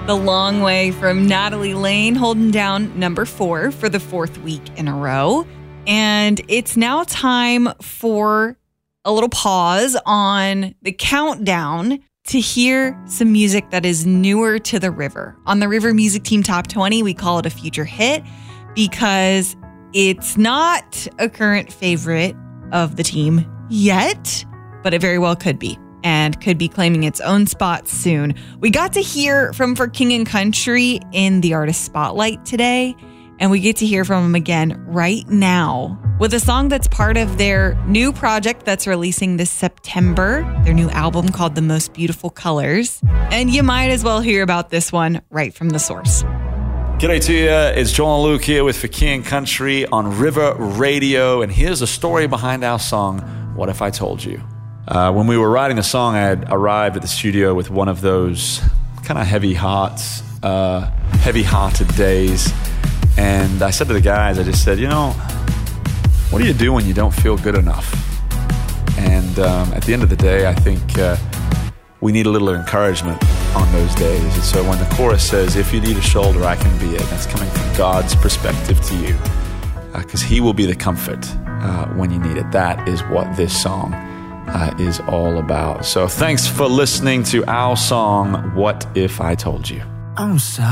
The Long Way from Natalie Lane, holding down number 4 for the 4th week in a row. And it's now time for a little pause on the countdown to hear some music that is newer to the River. On the River Music Team Top 20, we call it a future hit because it's not a current favorite of the team yet, but it very well could be, and could be claiming its own spot soon. We got to hear from For King and Country in the Artist Spotlight today, and we get to hear from him again right now with a song that's part of their new project that's releasing this September, their new album called The Most Beautiful Colors. And you might as well hear about this one right from the source. G'day to you. It's Joel and Luke here with For King and Country on River Radio. And here's the story behind our song, What If I Told You? When we were writing the song, I had arrived at the studio with one of those kind of heavy-hearted days. And I said to the guys, I just said, what do you do when you don't feel good enough? And at the end of the day, I think we need a little encouragement on those days. And so when the chorus says, if you need a shoulder, I can be it, that's coming from God's perspective to you. Because He will be the comfort when you need it. That is what this song is all about. So thanks for listening to our song, What If I Told You? I'm sorry.